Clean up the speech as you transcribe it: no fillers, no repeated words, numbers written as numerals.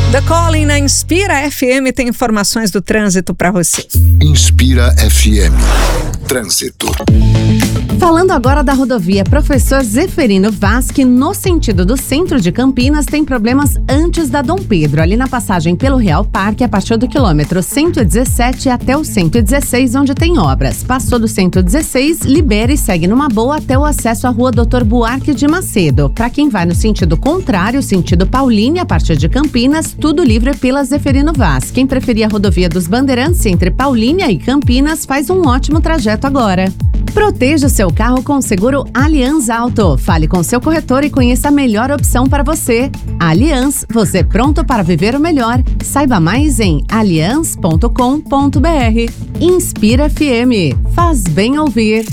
The Calling na Inspira FM tem informações do trânsito para você. Inspira FM. Trânsito. Falando agora da rodovia Professor Zeferino Vaz, que no sentido do centro de Campinas tem problemas antes da Dom Pedro, ali na passagem pelo Real Parque, a partir do quilômetro 117 até o 116, onde tem obras. Passou do 116, libera e segue numa boa até o acesso à rua Dr. Buarque de Macedo. Para quem vai no sentido contrário, sentido Paulínia, a partir de Campinas, tudo livre pela Zeferino Vaz. Quem preferir a rodovia dos Bandeirantes entre Paulínia e Campinas faz um ótimo trajeto agora. Proteja o seu carro com o seguro Allianz Auto. Fale com seu corretor e conheça a melhor opção para você. Allianz, você pronto para viver o melhor. Saiba mais em allianz.com.br. Inspira FM. Faz bem ouvir.